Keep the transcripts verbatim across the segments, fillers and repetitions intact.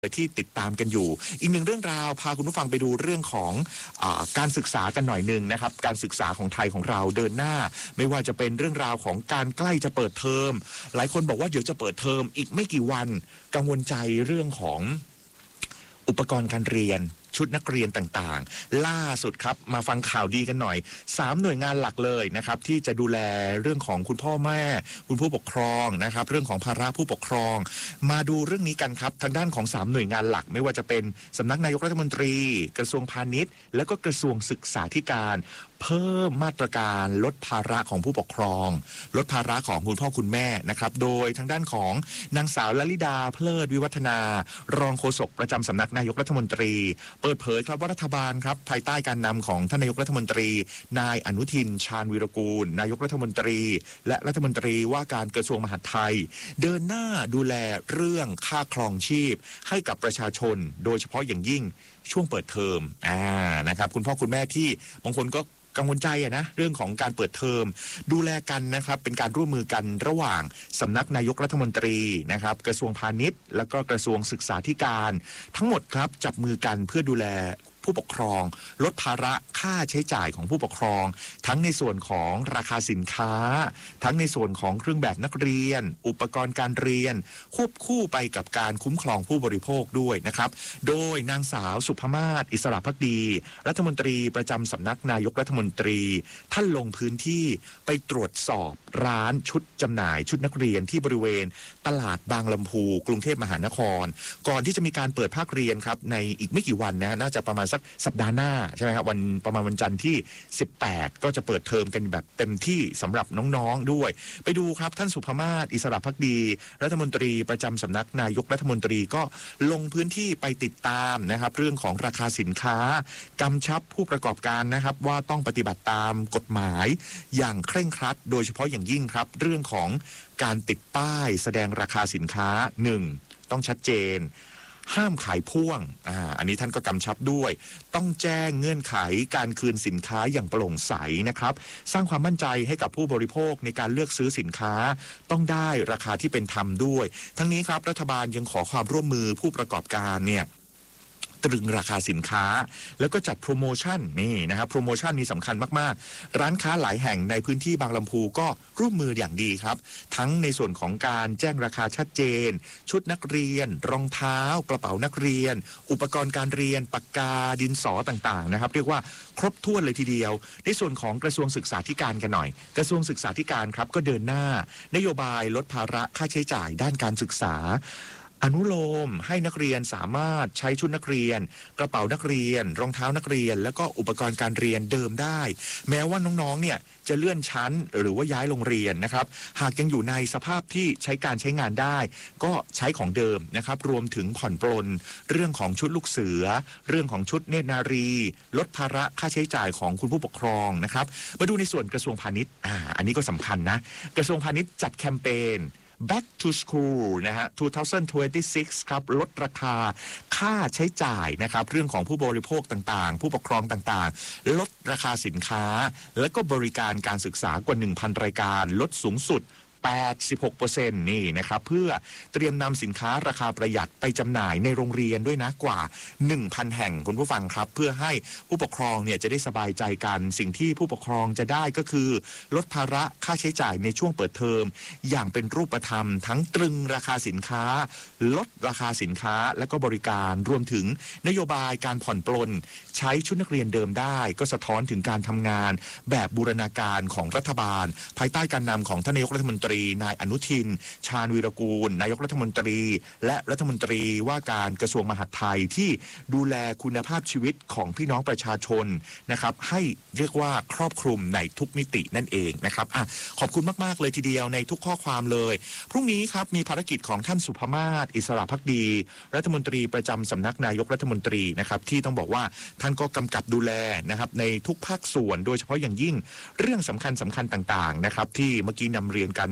ที่ติดตามกันอยู่อีกหนึ่งเรื่องราวพาคุณผู้ฟังไปดูเรื่องของอ่าการศึกษากันหน่อยหนึ่งนะครับการศึกษาของไทยของเราเดินหน้าไม่ว่าจะเป็นเรื่องราวของการใกล้จะเปิดเทอมหลายคนบอกว่าเดี๋ยวจะเปิดเทอมอีกไม่กี่วันกังวลใจเรื่องของอุปกรณ์การเรียนชุดนักเรียนต่างๆล่าสุดครับมาฟังข่าวดีกันหน่อยสามหน่วยงานหลักเลยนะครับที่จะดูแลเรื่องของคุณพ่อแม่คุณผู้ปกครองนะครับเรื่องของภาระผู้ปกครองมาดูเรื่องนี้กันครับทางด้านของสามหน่วยงานหลักไม่ว่าจะเป็นสำนักนายกรัฐมนตรีกระทรวงพาณิชย์และก็กระทรวงศึกษาธิการเพิ่มมาตรการลดภาระของผู้ปกครองลดภาระของคุณพ่อคุณแม่นะครับโดยทางด้านของนางสาวลลิดาเพลิดวิวัฒนารองโฆษกประจำสำนักนายกรัฐมนตรีเปิดเผยครับว่ารัฐบาลครับภายใต้การนำของท่านนายกรัฐมนตรีนายอนุทินชาญวีรกูลนายกรัฐมนตรีและรัฐมนตรีว่าการกระทรวงมหาดไทยเดินหน้าดูแลเรื่องค่าครองชีพให้กับประชาชนโดยเฉพาะอย่างยิ่งช่วงเปิดเทอมอ่านะครับคุณพ่อคุณแม่ที่บางคนก็กังวลใจอะนะเรื่องของการเปิดเทอมดูแลกันนะครับเป็นการร่วมมือกันระหว่างสำนักนายกรัฐมนตรีนะครับกระทรวงพาณิชย์แล้วก็กระทรวงศึกษาธิการทั้งหมดครับจับมือกันเพื่อดูแลผู้ปกครองลดภาระค่าใช้จ่ายของผู้ปกครองทั้งในส่วนของราคาสินค้าทั้งในส่วนของเครื่องแบบนักเรียนอุปกรณ์การเรียนควบคู่ไปกับการคุ้มครองผู้บริโภคด้วยนะครับโดยนางสาวสุภมาศอิสระภักดีรัฐมนตรีประจำสำนักนายกรัฐมนตรีท่านลงพื้นที่ไปตรวจสอบร้านชุดจำหน่ายชุดนักเรียนที่บริเวณตลาดบางลำพูกรุงเทพมหานครก่อนที่จะมีการเปิดภาคเรียนครับในอีกไม่กี่วันนะน่าจะประมาณสักสัปดาห์หน้าใช่ไหมครับวันประมาณวันจันทร์ที่สิบแปดก็จะเปิดเทอมกันแบบเต็มที่สำหรับน้องๆด้วยไปดูครับท่านสุภมาศอิสระภักดีรัฐมนตรีประจำสำนักนายกรัฐมนตรีก็ลงพื้นที่ไปติดตามนะครับเรื่องของราคาสินค้ากำชับผู้ประกอบการนะครับว่าต้องปฏิบัติตามกฎหมายอย่างเคร่งครัดโดยเฉพาะอย่างยิ่งครับเรื่องของการติดป้ายแสดงราคาสินค้าหนึ่งต้องชัดเจนห้ามขายพ่วงอ่าอันนี้ท่านก็กำชับด้วยต้องแจ้งเงื่อนไขการคืนสินค้าอย่างโปร่งใสนะครับสร้างความมั่นใจให้กับผู้บริโภคในการเลือกซื้อสินค้าต้องได้ราคาที่เป็นธรรมด้วยทั้งนี้ครับรัฐบาลยังขอความร่วมมือผู้ประกอบการเนี่ยตรึงราคาสินค้าแล้วก็จัดโปรโมชั่นนี่นะครับโปรโมชั่นนี้สำคัญมากๆร้านค้าหลายแห่งในพื้นที่บางลำพูก็ร่วมมืออย่างดีครับทั้งในส่วนของการแจ้งราคาชัดเจนชุดนักเรียนรองเท้ากระเป๋านักเรียนอุปกรณ์การเรียนปากกาดินสอต่างๆนะครับเรียกว่าครบถ้วนเลยทีเดียวในส่วนของกระทรวงศึกษาธิการกันหน่อยกระทรวงศึกษาธิการครับก็เดินหน้านโยบายลดภาระค่าใช้จ่ายด้านการศึกษาอนุโลมให้นักเรียนสามารถใช้ชุดนักเรียนกระเป๋านักเรียนรองเท้านักเรียนแล้วก็อุปกรณ์การเรียนเดิมได้แม้ว่าน้องๆเนี่ยจะเลื่อนชั้นหรือว่าย้ายโรงเรียนนะครับหากยังอยู่ในสภาพที่ใช้การใช้งานได้ก็ใช้ของเดิมนะครับรวมถึงผ่อนปลนเรื่องของชุดลูกเสือเรื่องของชุดเนตรนารีลดภาระค่าใช้จ่ายของคุณผู้ปกครองนะครับมาดูในส่วนกระทรวงพาณิชย์อ่าอันนี้ก็สำคัญนะกระทรวงพาณิชย์จัดแคมเปญBack to School นะฮะสองพันยี่สิบหกครับลดราคาค่าใช้จ่ายนะครับเรื่องของผู้บริโภคต่างๆผู้ปกครองต่างๆลดราคาสินค้าและก็บริการการศึกษากว่า หนึ่งพัน รายการลดสูงสุดแปดสิบหกเปอร์เซ็นต์ นี่นะครับเพื่อเตรียมนำสินค้าราคาประหยัดไปจำหน่ายในโรงเรียนด้วยนะกว่า หนึ่งพัน แห่งคุณผู้ฟังครับเพื่อให้ผู้ปกครองเนี่ยจะได้สบายใจกันสิ่งที่ผู้ปกครองจะได้ก็คือลดภาระค่าใช้จ่ายในช่วงเปิดเทอมอย่างเป็นรูปธรรมทั้งตรึงราคาสินค้าลดราคาสินค้าและก็บริการรวมถึงนโยบายการผ่อนปลนใช้ชุดนักเรียนเดิมได้ก็สะท้อนถึงการทำงานแบบบูรณาการของรัฐบาลภายใต้การนำของท่านนายกรัฐมนตรีนายอนุทินชาญวีรกูลนายกรัฐมนตรีและรัฐมนตรีว่าการกระทรวงมหาดไทยที่ดูแลคุณภาพชีวิตของพี่น้องประชาชนนะครับให้เรียกว่าครอบคลุมในทุกมิตินั่นเองนะครับอ่ะขอบคุณมากๆเลยทีเดียวในทุกข้อความเลยพรุ่งนี้ครับมีภารกิจของท่านสุภมาศอิสระภักดีรัฐมนตรีประจำสำนักนายกรัฐมนตรีนะครับที่ต้องบอกว่าท่านก็กำกับดูแลนะครับในทุกภาคส่วนโดยเฉพาะอย่างยิ่งเรื่องสำคัญสำคัญต่างๆนะครับที่เมื่อกี้นำเรียนกัน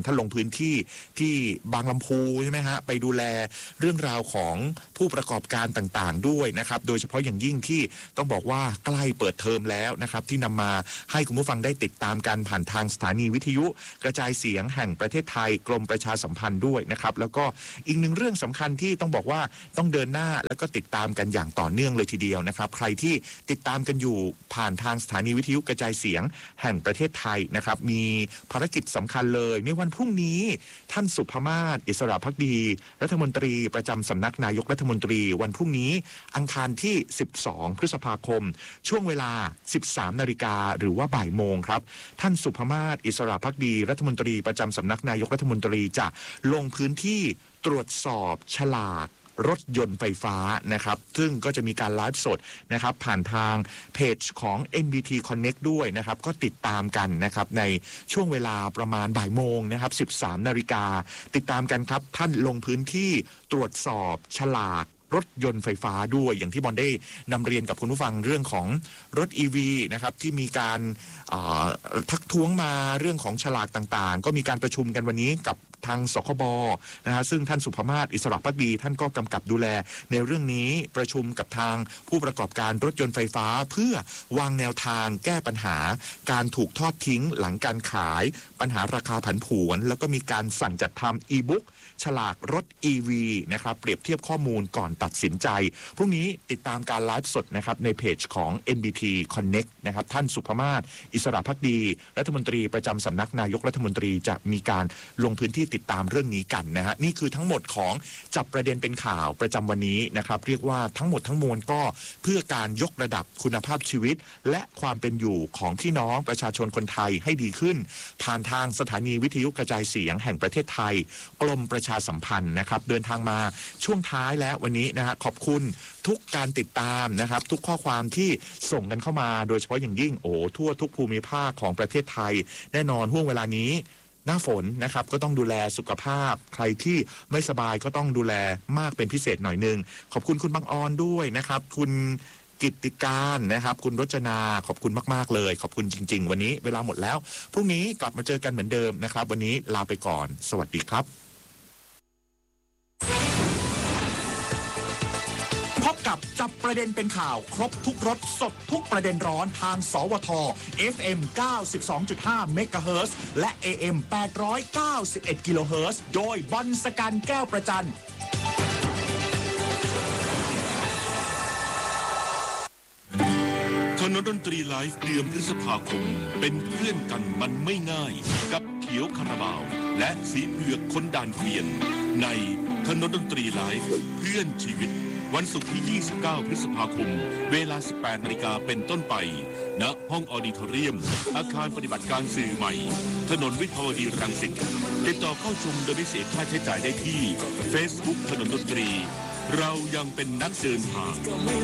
ท่านลงพื้นที่ที่บางลำพูใช่ไหมฮะไปดูแลเรื่องราวของผู้ประกอบการต่างๆด้วยนะครับโดยเฉพาะอย่างยิ่งที่ต้องบอกว่าใกล้เปิดเทอมแล้วนะครับที่นำมาให้คุณผู้ฟังได้ติดตามกันผ่านทางสถานีวิทยุกระจายเสียงแห่งประเทศไทยกรมประชาสัมพันธ์ด้วยนะครับแล้วก็อีกหนึ่งเรื่องสำคัญที่ต้องบอกว่าต้องเดินหน้าแล้วก็ติดตามกันอย่างต่อเนื่องเลยทีเดียวนะครับใครที่ติดตามกันอยู่ผ่านทางสถานีวิทยุกระจายเสียงแห่งประเทศไทยนะครับมีภารกิจสำคัญเลยในวันพรุ่งนี้ท่านสุภมาศอิสระภักดีรัฐมนตรีประจำสำนักนายกรัฐมนตรีวันพรุ่งนี้อังคารที่สิบสองพฤษภาคมช่วงเวลา สิบสามนาฬิกาหรือว่าบ่ายโมงครับท่านสุภมาศอิสระภักดีรัฐมนตรีประจำสำนักนายกรัฐมนตรีจะลงพื้นที่ตรวจสอบฉลากรถยนต์ไฟฟ้านะครับซึ่งก็จะมีการไลฟ์สดนะครับผ่านทางเพจของ เอ็น บี ที Connect ด้วยนะครับก็ติดตามกันนะครับในช่วงเวลาประมาณบ่ายโมงนะครับสิบสามนาฬิกาติดตามกันครับท่านลงพื้นที่ตรวจสอบฉลากรถยนต์ไฟฟ้าด้วยอย่างที่บอลได้นำเรียนกับคุณผู้ฟังเรื่องของรถ อี วี นะครับที่มีการทักท้วงมาเรื่องของฉลากต่างๆก็มีการประชุมกันวันนี้กับทางสคบนะฮะซึ่งท่านสุภมาศอิสระภักดีท่านก็กำกับดูแลในเรื่องนี้ประชุมกับทางผู้ประกอบการรถยนต์ไฟฟ้าเพื่อวางแนวทางแก้ปัญหาการถูกทอดทิ้งหลังการขายปัญหาราคาผันผวนแล้วก็มีการสั่งจัดทำอีบุ๊กฉลากรถ อี วี นะครับเปรียบเทียบข้อมูลก่อนตัดสินใจพรุ่งนี้ติดตามการไลฟ์สดนะครับในเพจของ เอ็น บี ที Connect นะครับท่านสุภมาศอิสระภักดีรัฐมนตรีประจำสำนักนายกรัฐมนตรีจะมีการลงพื้นที่ติดตามเรื่องนี้กันนะฮะนี่คือทั้งหมดของจับประเด็นเป็นข่าวประจำวันนี้นะครับเรียกว่าทั้งหมดทั้งมวลก็เพื่อการยกระดับคุณภาพชีวิตและความเป็นอยู่ของพี่น้องประชาชนคนไทยให้ดีขึ้นผ่านทางสถานีวิทยุกระจายเสียงแห่งประเทศไทยกรมประชาสัมพันธ์นะครับเดินทางมาช่วงท้ายแล้ววันนี้นะฮะขอบคุณทุกการติดตามนะครับทุกข้อความที่ส่งกันเข้ามาโดยเฉพาะอย่างยิ่งโอ้ทั่วทุกภูมิภาคของประเทศไทยแน่นอนห่วงเวลานี้หน้าฝนนะครับก็ต้องดูแลสุขภาพใครที่ไม่สบายก็ต้องดูแลมากเป็นพิเศษหน่อยนึงขอบคุณคุณบางออนด้วยนะครับคุณกิตติการนะครับคุณรจนาขอบคุณมากๆเลยขอบคุณจริงๆวันนี้เวลาหมดแล้วพรุ่งนี้กลับมาเจอกันเหมือนเดิมนะครับวันนี้ลาไปก่อนสวัสดีครับพบกับจับประเด็นเป็นข่าวครบทุกรสสดทุกประเด็นร้อนทางสวท เอฟ เอ็ม เก้าสิบสองจุดห้า เมกะเฮิรตซ์และ เอ เอ็ม แปดร้อยเก้าสิบเอ็ด กิโลเฮิรตซ์โดยบอลสกันแก้วประจันถนนดนตรีไลฟ์เดือนพฤษภาคมเป็นเพื่อนกันมันไม่ง่ายกับเขียวคาราบาวและสีเผือกคนด่านเกวียนในถนนดนตรีไลฟ์เพื่อนชีวิตวันศุกร์ที่ยี่สิบเก้าพฤษภาคมเวลา สิบแปดนาฬิกาเป็นต้นไปณห้องออดิทอเรียมอาคารปฏิบัติการสื่อใหม่ถนนวิภาวดีรังสิตติดต่อเข้าชมโดยไม่เสียค่าใช้จ่ายได้ที่ Facebook ถนนดนตรีเรายังเป็นนักเดินทาง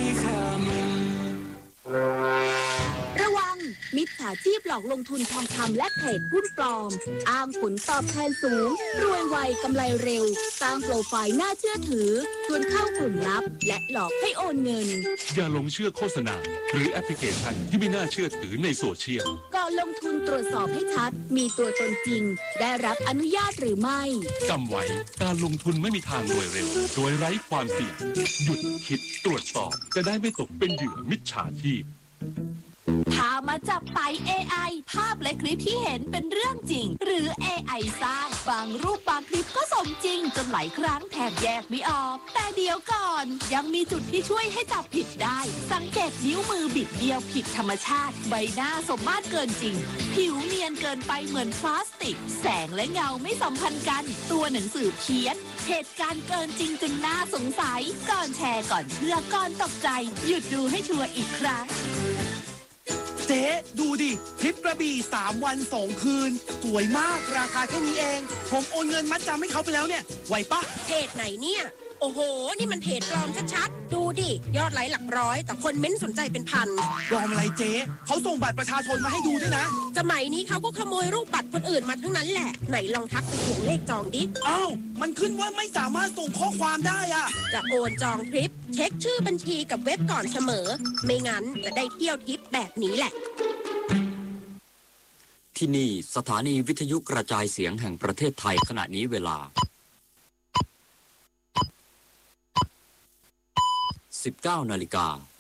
ระวังมิจฉาชีพหลอกลงทุนทองคำและเทรดหุ้นปลอมอ้างผลตอบแทนสูงรวยไวกำไรเร็วสร้างโปรไฟล์น่าเชื่อถือชวนเข้ากลุ่มลับและหลอกให้โอนเงินอย่าหลงเชื่อโฆษณาหรือแอปพลิเคชันที่ไม่น่าเชื่อถือในโซเชียลก่อนลงทุนตรวจสอบให้ชัดมีตัวตนจริงได้รับอนุญาตหรือไม่จำไว้การลงทุนไม่มีทางรวยเร็วโดยไร้ความเสี่ยงหยุดคิดตรวจสอบจะได้ไม่ตกเป็นเหยื่อมิจฉาชีพพามาจับไป เอ ไอ ภาพและคลิปที่เห็นเป็นเรื่องจริงหรือ เอ ไอ สร้างบางรูปบางคลิปก็สมจริงจนหลายครั้งแทบแยกไม่ออกแต่เดี๋ยวก่อนยังมีจุดที่ช่วยให้จับผิดได้สังเกตนิ้วมือบิดเบี้ยวผิดธรรมชาติใบหน้าสมมาตรเกินจริงผิวเนียนเกินไปเหมือนพลาสติกแสงและเงาไม่สัมพันธ์กันตัวหนังสือเพี้ยนเหตุการณ์เกินจริงจนน่าสงสัยก่อนแชร์ก่อนเชื่อก่อนตกใจหยุดดูให้ชัวร์อีกครั้งเจ๊ดูดิทริปกระบี่สามวันสองคืนสวยมากราคาแค่นี้เองผมโอนเงินมัดจำให้เขาไปแล้วเนี่ยไหวปะเพจไหนเนี่ยโอ้โหนี่มันเพจปลอมชัดๆดูดิยอดไลค์หลักร้อยแต่คนเม้นสนใจเป็นพันปลอมอะไรเจ๊เขาส่งบัตรประชาชนมาให้ดูด้วยนะสมัยนี้เขาก็ขโมยรูปบัตรคนอื่นมาทั้งนั้นแหละไหนลองทักไปถึงเลขจองดิอ้าวมันขึ้นว่าไม่สามารถส่งข้อความได้อะจะโอนจองทริปเช็คชื่อบัญชีกับเว็บก่อนเสมอไม่งั้นจะได้เที่ยวทริปแบบนี้แหละที่นี่สถานีวิทยุกระจายเสียงแห่งประเทศไทยขณะนี้เวลา สิบเก้านาฬิกา